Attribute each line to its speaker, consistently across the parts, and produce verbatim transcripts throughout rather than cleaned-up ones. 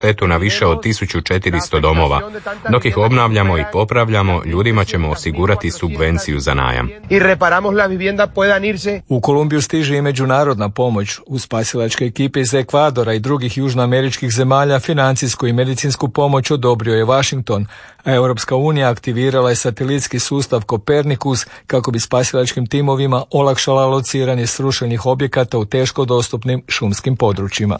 Speaker 1: štetu na više od tisuću četiristo domova. Dok ih obnavljamo i popravljamo, ljudima ćemo osigurati subvenciju za najam.
Speaker 2: U Kolumbiju stiže i međunarodna pomoć. U spasilačke ekipe iz Ekvadora i drugih južnoameričkih zemalja financijsku i medicinsku pomoć odobrio je Washington, a Europska unija aktivirala je satelitski sustav Kopernikus kako bi spasilačkim timovima olakšala lociranje srušenih objekata u teško dostupnim šumskim područjima.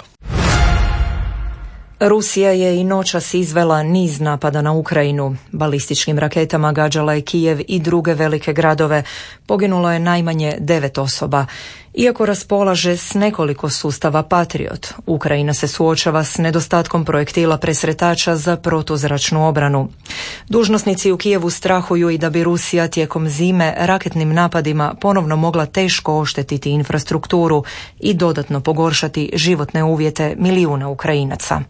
Speaker 3: Rusija je i noćas izvela niz napada na Ukrajinu. Balističkim raketama gađala je Kijev i druge velike gradove. Poginulo je najmanje devet osoba. Iako raspolaže s nekoliko sustava Patriot, Ukrajina se suočava s nedostatkom projektila presretača za protuzračnu obranu. Dužnosnici u Kijevu strahuju i da bi Rusija tijekom zime raketnim napadima ponovno mogla teško oštetiti infrastrukturu i dodatno pogoršati životne uvjete milijuna Ukrajinaca.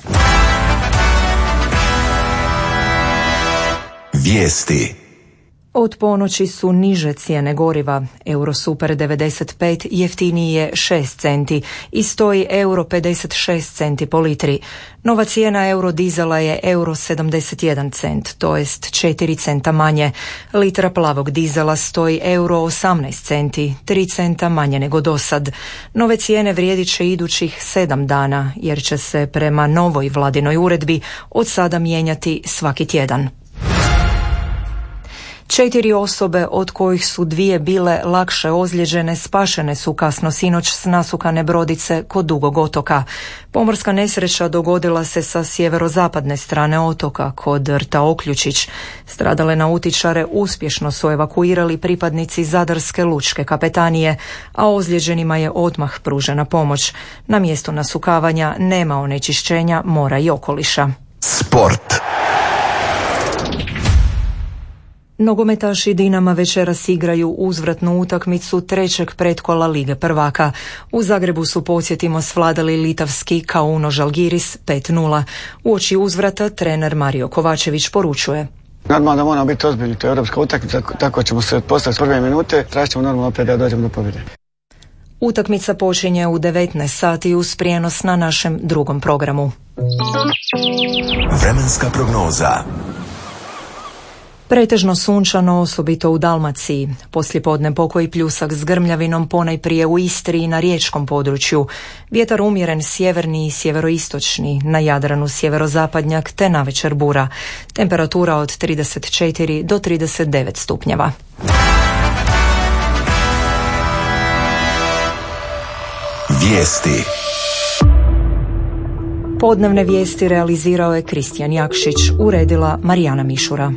Speaker 4: Vijesti.
Speaker 3: Od ponoći su niže cijene goriva. Eurosuper devedeset pet jeftiniji je šest centi i stoji euro pedeset šest centi po litri. Nova cijena eurodizela je euro sedamdeset jedan cent, to jest četiri centa manje. Litra plavog dizela stoji euro osamnaest centi, tri centa manje nego dosad. Nove cijene vrijedit će idućih sedam dana, jer će se prema novoj vladinoj uredbi od sada mijenjati svaki tjedan. Četiri osobe, od kojih su dvije bile lakše ozlijeđene, spašene su kasno sinoć s nasukane brodice kod Dugog otoka. Pomorska nesreća dogodila se sa sjeverozapadne strane otoka, kod rta Oključić. Stradale nautičare uspješno su evakuirali pripadnici Zadarske lučke kapetanije, a ozlijeđenima je odmah pružena pomoć. Na mjestu nasukavanja nema onečišćenja mora i okoliša.
Speaker 4: Sport.
Speaker 3: Nogometaši Dinama večeras igraju uzvratnu utakmicu trećeg pretkola Lige prvaka. U Zagrebu su, podsjetimo, svladali litavski Kauno Žalgiris pet nula. Uoči uzvrata trener Mario Kovačević poručuje:
Speaker 5: Normalno da moramo biti ozbiljni, to je europska utakmica, tako ćemo se postaviti s prve minute, tražit ćemo normalno opet da dođemo do pobjede.
Speaker 3: Utakmica počinje u devetnaest sati uz prijenos na našem drugom programu.
Speaker 4: Vremenska prognoza.
Speaker 3: Pretežno sunčano, osobito u Dalmaciji. Poslijepodne pokoji pljusak s grmljavinom, ponajprije u Istri i na riječkom području. Vjetar umjeren sjeverni i sjeveroistočni, na Jadranu sjeverozapadnjak te navečer bura. Temperatura od trideset četiri do trideset devet stupnjeva.
Speaker 4: Vijesti.
Speaker 3: Podnevne vijesti realizirao je Kristijan Jakšić, uredila Marijana Mišura.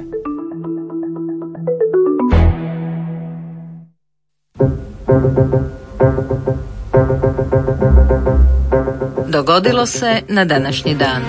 Speaker 6: Dogodilo se na današnji dan.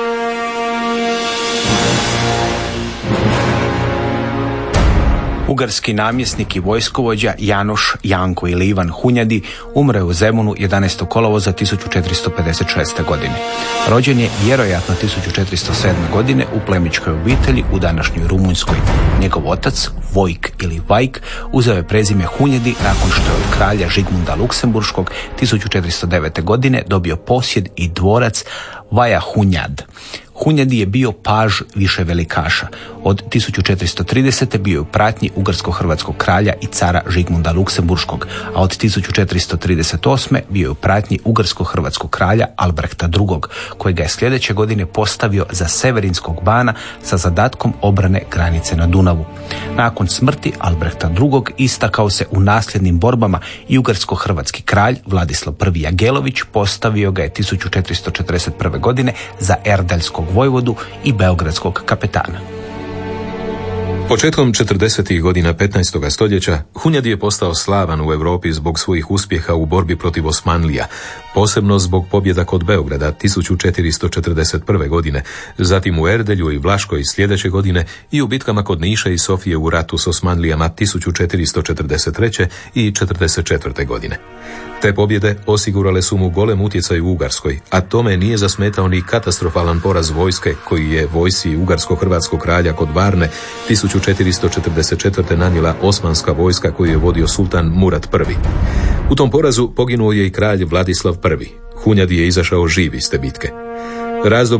Speaker 7: Ugarski namjesnik i vojskovođa Janoš Janko ili Ivan Hunjadi umro je u Zemunu jedanaestog kolovoza tisuću četiristo pedeset šeste. godine. Rođen je vjerojatno tisuću četiristo sedme. godine u plemićkoj obitelji u današnjoj Rumunjskoj. Njegov otac, Vojk ili Vajk, uzeo je prezime Hunjadi nakon što je od kralja Žigmunda Luksemburškog tisuću četiristo devete. godine dobio posjed i dvorac Vaja Hunjad. Hunjadi je bio paž više velikaša. Od tisuću četiristo tridesete. bio je u pratnji ugarsko-hrvatskog kralja i cara Žigmunda Luksemburškog, a od tisuću četiristo trideset osme. bio je u pratnji ugarsko-hrvatskog kralja Albrehta drugog. kojega je sljedeće godine postavio za Severinskog bana sa zadatkom obrane granice na Dunavu. Nakon smrti Albrehta drugog. istakao se u nasljednim borbama i ugarsko-hrvatski kralj Vladislav prvi. Jagelović postavio ga je tisuću četiristo četrdeset prve. godine za erdaljskog vojvodu i beogradskog kapetana.
Speaker 8: Početkom četrdesetih godina petnaestog stoljeća Hunjadi je postao slavan u Europi zbog svojih uspjeha u borbi protiv Osmanlija, posebno zbog pobjeda kod Beograda tisuću četiristo četrdeset prve. godine, zatim u Erdelju i Vlaškoj sljedeće godine i u bitkama kod Niša i Sofije u ratu s Osmanlijama tisuću četiristo četrdeset treće. i četrdeset četvrte. godine. Te pobjede osigurale su mu golem utjecaj u Ugarskoj, a tome nije zasmetao ni katastrofalan poraz vojske koji je vojsci ugarsko-hrvatskog kralja kod Varne tisuću četiristo četrdeset četvrte. nanijela osmanska vojska koju je vodio sultan Murat prvi. U tom porazu poginuo je i kralj Vladislav prvi. Hunjadi je izašao živ iz te bitke. Razdoblje